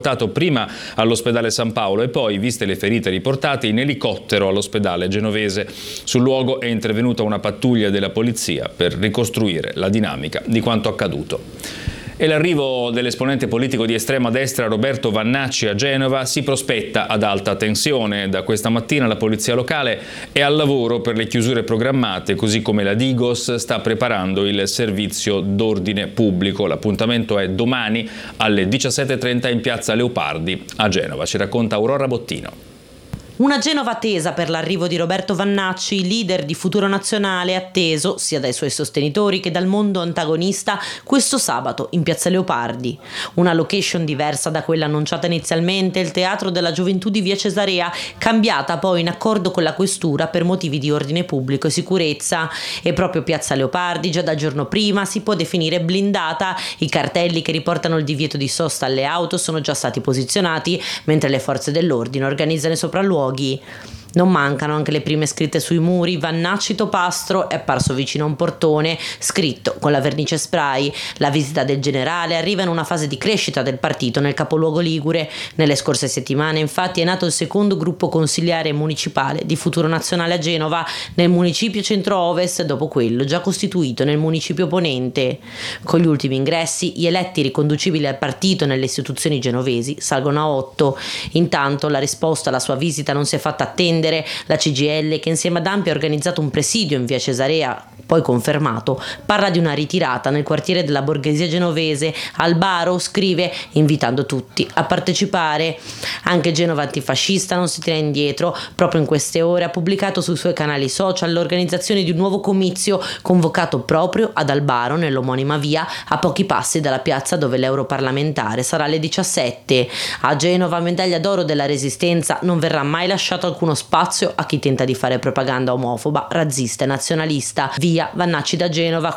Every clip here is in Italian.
Portato prima all'ospedale San Paolo e poi, viste le ferite riportate, in elicottero all'ospedale genovese. Sul luogo è intervenuta una pattuglia della polizia per ricostruire la dinamica di quanto accaduto. E l'arrivo dell'esponente politico di estrema destra Roberto Vannacci a Genova si prospetta ad alta tensione. Da questa mattina la polizia locale è al lavoro per le chiusure programmate, così come la Digos sta preparando il servizio d'ordine pubblico. L'appuntamento è domani alle 17:30 in piazza Leopardi a Genova. Ci racconta Aurora Bottino. Una Genova tesa per l'arrivo di Roberto Vannacci, leader di Futuro Nazionale, atteso sia dai suoi sostenitori che dal mondo antagonista questo sabato in piazza Leopardi. Una location diversa da quella annunciata inizialmente, il Teatro della Gioventù di Via Cesarea, cambiata poi in accordo con la Questura per motivi di ordine pubblico e sicurezza. E proprio piazza Leopardi già dal giorno prima si può definire blindata. I cartelli che riportano il divieto di sosta alle auto sono già stati posizionati, mentre le forze dell'ordine organizzano i sopralluoghi. Non mancano anche le prime scritte sui muri. Vannacci Topastro è apparso vicino a un portone scritto con la vernice spray. La visita del generale arriva in una fase di crescita del partito nel capoluogo ligure. Nelle scorse settimane infatti è nato il secondo gruppo consiliare municipale di Futuro Nazionale a Genova, nel municipio centro-ovest, dopo quello già costituito nel municipio ponente. Con gli ultimi ingressi gli eletti riconducibili al partito nelle istituzioni genovesi salgono a 8. Intanto la risposta alla sua visita non si è fatta attendere. La CGIL, che insieme ad ANPI ha organizzato un presidio in via Cesarea, poi confermato, parla di una ritirata nel quartiere della borghesia genovese. Albaro scrive invitando tutti a partecipare. Anche Genova Antifascista non si tira indietro. Proprio in queste ore ha pubblicato sui suoi canali social l'organizzazione di un nuovo comizio convocato proprio ad Albaro, nell'omonima via, a pochi passi dalla piazza dove l'europarlamentare sarà alle 17. A Genova, medaglia d'oro della Resistenza, non verrà mai lasciato alcuno spazio a chi tenta di fare propaganda omofoba, razzista e nazionalista. Via Vannacci da Genova.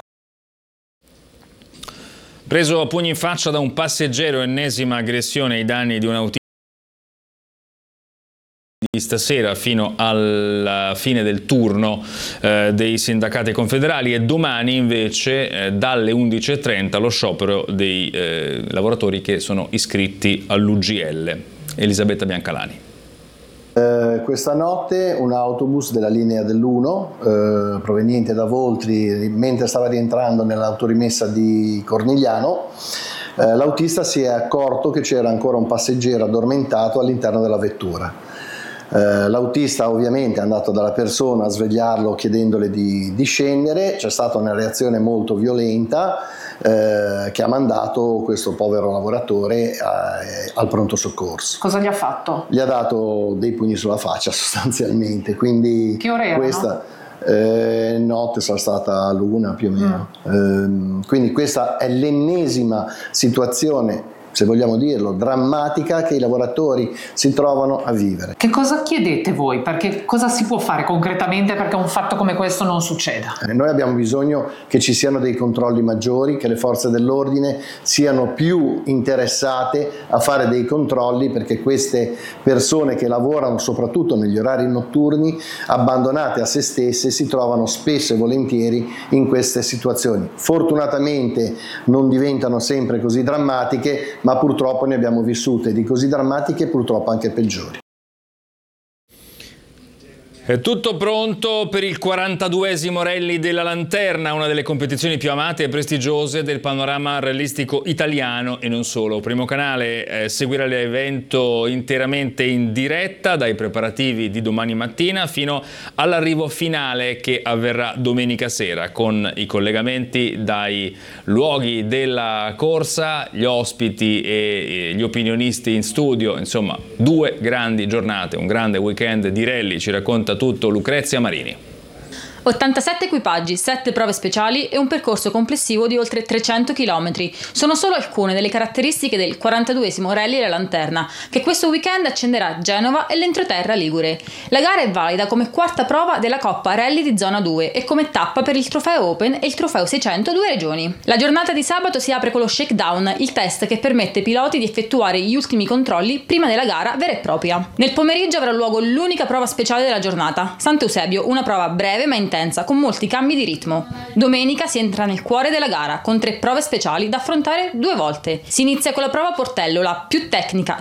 Preso a pugni in faccia da un passeggero, ennesima aggressione ai danni di un autista stasera fino alla fine del turno dei sindacati confederali, e domani invece dalle 11:30 lo sciopero dei lavoratori che sono iscritti all'UGL. Elisabetta Biancalani. Questa notte un autobus della linea dell'1 proveniente da Voltri, mentre stava rientrando nell'autorimessa di Cornigliano, l'autista si è accorto che c'era ancora un passeggero addormentato all'interno della vettura. L'autista ovviamente è andato dalla persona a svegliarlo chiedendole di scendere. C'è stata una reazione molto violenta che ha mandato questo povero lavoratore al pronto soccorso. Cosa gli ha fatto? Gli ha dato dei pugni sulla faccia sostanzialmente. Quindi che ore erano? Questa notte sarà stata l'1 più o meno. Quindi questa è l'ennesima situazione, se vogliamo dirlo, drammatica che i lavoratori si trovano a vivere. Che cosa chiedete voi? Perché cosa si può fare concretamente perché un fatto come questo non succeda? Noi abbiamo bisogno che ci siano dei controlli maggiori, che le forze dell'ordine siano più interessate a fare dei controlli, perché queste persone che lavorano soprattutto negli orari notturni, abbandonate a se stesse, si trovano spesso e volentieri in queste situazioni. Fortunatamente non diventano sempre così drammatiche, ma purtroppo ne abbiamo vissute di così drammatiche e purtroppo anche peggiori. È tutto pronto per il 42esimo Rally della Lanterna, una delle competizioni più amate e prestigiose del panorama rallistico italiano e non solo. Primo Canale seguirà l'evento interamente in diretta dai preparativi di domani mattina fino all'arrivo finale che avverrà domenica sera, con i collegamenti dai luoghi della corsa, gli ospiti e gli opinionisti in studio. Insomma, 2 grandi giornate, un grande weekend di rally. Ci racconta tutto Lucrezia Marini. 87 equipaggi, 7 prove speciali e un percorso complessivo di oltre 300 km. Sono solo alcune delle caratteristiche del 42esimo Rally della Lanterna, che questo weekend accenderà Genova e l'entroterra ligure. La gara è valida come quarta prova della Coppa Rally di Zona 2 e come tappa per il Trofeo Open e il Trofeo 600 2 regioni. La giornata di sabato si apre con lo shakedown, il test che permette ai piloti di effettuare gli ultimi controlli prima della gara vera e propria. Nel pomeriggio avrà luogo l'unica prova speciale della giornata, Sant'Eusebio, una prova breve ma intensa, con molti cambi di ritmo. Domenica si entra nel cuore della gara con 3 prove speciali da affrontare 2 volte. Si inizia con la prova Portello, la più tecnica,